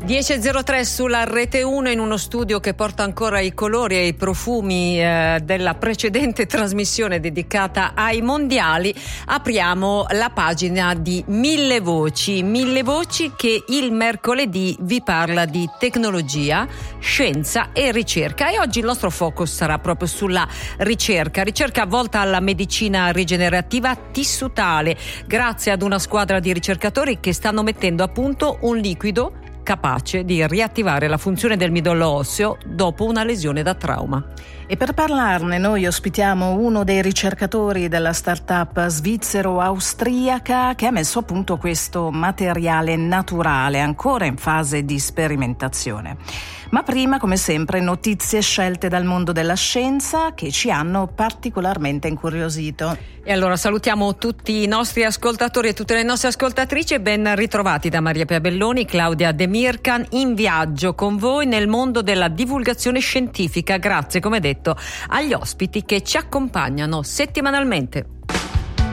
10.03 sulla Rete 1, in uno studio che porta ancora i colori e i profumi della precedente trasmissione dedicata ai mondiali. Apriamo la pagina di Mille Voci che il mercoledì vi parla di tecnologia, scienza e ricerca, e oggi il nostro focus sarà proprio sulla ricerca volta alla medicina rigenerativa tissutale, grazie ad una squadra di ricercatori che stanno mettendo a punto un liquido capace di riattivare la funzione del midollo osseo dopo una lesione da trauma. E per parlarne noi ospitiamo uno dei ricercatori della startup svizzero-austriaca che ha messo a punto questo materiale naturale ancora in fase di sperimentazione. Ma prima, come sempre, notizie scelte dal mondo della scienza che ci hanno particolarmente incuriosito. E allora salutiamo tutti i nostri ascoltatori e tutte le nostre ascoltatrici e ben ritrovati da Maria Pia Belloni, Claudia De Mircan, in viaggio con voi nel mondo della divulgazione scientifica. Grazie, come detto, agli ospiti che ci accompagnano settimanalmente.